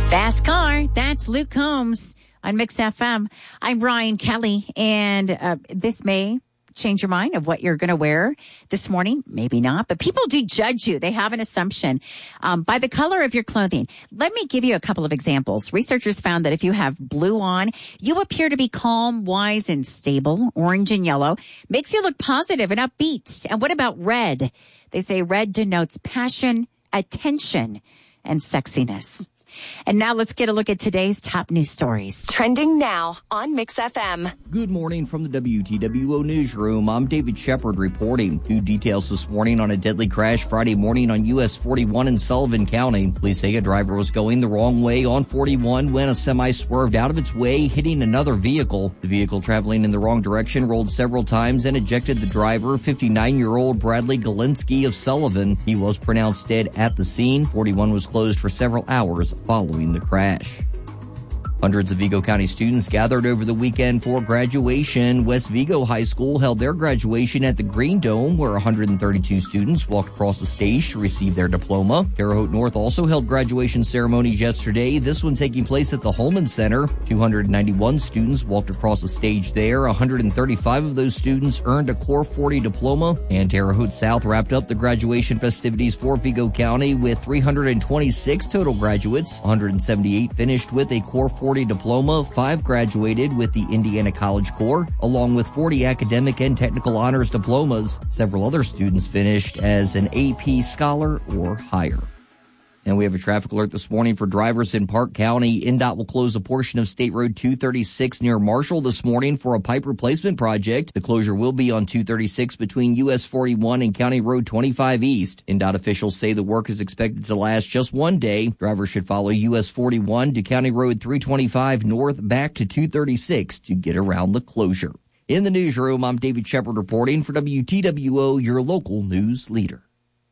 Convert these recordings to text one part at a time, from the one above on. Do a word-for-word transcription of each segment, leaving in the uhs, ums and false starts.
Fast Car, that's Luke Combs on Mix F M. I'm Ryan Kelly, and uh, this may change your mind of what you're going to wear this morning. Maybe not, but people do judge you. They have an assumption um, by the color of your clothing. Let me give you a couple of examples. Researchers found that if you have blue on, you appear to be calm, wise, and stable. Orange and yellow makes you look positive and upbeat. And what about red? They say red denotes passion, attention, and sexiness. And now let's get a look at today's top news stories. Trending now on Mix F M. Good morning from the W T W O Newsroom. I'm David Shepard reporting. New details this morning on a deadly crash Friday morning on U S forty-one in Sullivan County. Police say a driver was going the wrong way on forty-one when a semi swerved out of its way, hitting another vehicle. The vehicle traveling in the wrong direction rolled several times and ejected the driver, fifty-nine-year-old Bradley Galinsky of Sullivan. He was pronounced dead at the scene. forty-one was closed for several hours following the crash. Hundreds of Vigo County students gathered over the weekend for graduation. West Vigo High School held their graduation at the Green Dome, where one hundred thirty-two students walked across the stage to receive their diploma. Terre Haute North also held graduation ceremonies yesterday, this one taking place at the Holman Center. two hundred ninety-one students walked across the stage there. one hundred thirty-five of those students earned a Core forty diploma. And Terre Haute South wrapped up the graduation festivities for Vigo County with three hundred twenty-six total graduates. one hundred seventy-eight finished with a Core forty diploma, five graduated with the Indiana College Core, along with forty academic and technical honors diplomas. Several other students finished as an A P scholar or higher. And we have a traffic alert this morning for drivers in Park County. N D O T will close a portion of State Road two thirty-six near Marshall this morning for a pipe replacement project. The closure will be on two thirty-six between U S forty-one and County Road twenty-five East. N D O T officials say the work is expected to last just one day. Drivers should follow U S forty-one to County Road three twenty-five north back to two thirty-six to get around the closure. In the newsroom, I'm David Shepard reporting for W T W O, your local news leader.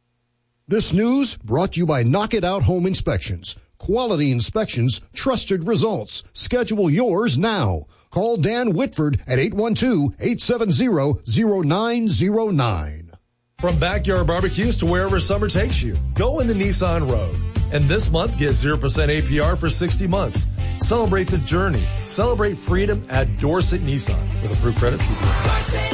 This news brought to you by Knock It Out Home Inspections. Quality inspections, trusted results. Schedule yours now. Call Dan Whitford at eight one two, eight seven zero, zero nine zero nine. From backyard barbecues to wherever summer takes you, go in the Nissan Road. And this month, get zero percent A P R for sixty months. Celebrate the journey. Celebrate freedom at Dorset Nissan with approved credit. C P.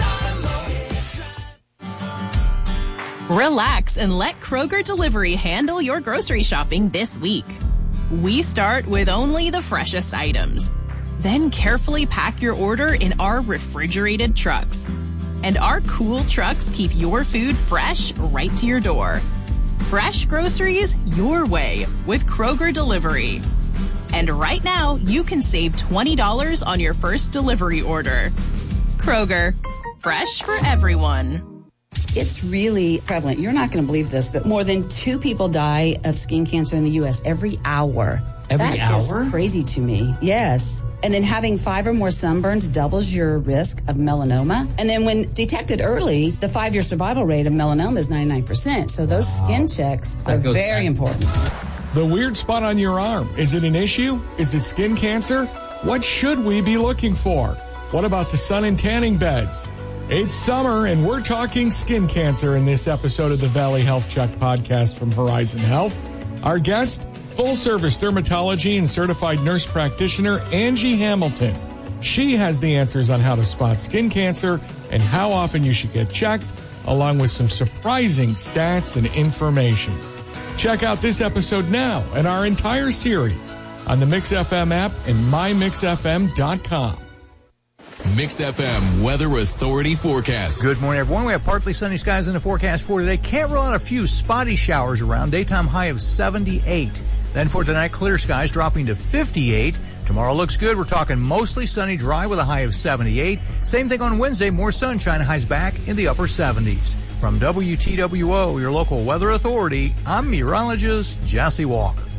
Relax and let Kroger Delivery handle your grocery shopping this week. We start with only the freshest items. Then carefully pack your order in our refrigerated trucks. And our cool trucks keep your food fresh right to your door. Fresh groceries your way with Kroger Delivery. And right now, you can save twenty dollars on your first delivery order. Kroger, fresh for everyone. It's really prevalent. You're not going to believe this, but more than two people die of skin cancer in the U S every hour. Every that hour? Is crazy to me. Yes. And then having five or more sunburns doubles your risk of melanoma. And then when detected early, the five-year survival rate of melanoma is ninety-nine percent. So those wow. skin checks so are very back. important. The weird spot on your arm, is it an issue? Is it skin cancer? What should we be looking for? What about the sun and tanning beds? It's summer, and we're talking skin cancer in this episode of the Valley Health Check podcast from Horizon Health. Our guest, full-service dermatology and certified nurse practitioner Angie Hamilton. She has the answers on how to spot skin cancer and how often you should get checked, along with some surprising stats and information. Check out this episode now and our entire series on the Mix F M app and my mix f m dot com. Mix F M Weather Authority forecast. Good morning, everyone. We have partly sunny skies in the forecast for today. Can't rule out a few spotty showers around. Daytime high of seventy-eight. Then for tonight, clear skies dropping to fifty-eight. Tomorrow looks good. We're talking mostly sunny, dry with a high of seventy-eight. Same thing on Wednesday. More sunshine, highs back in the upper seventies. From W T W O, your local weather authority, I'm meteorologist Jesse Walker.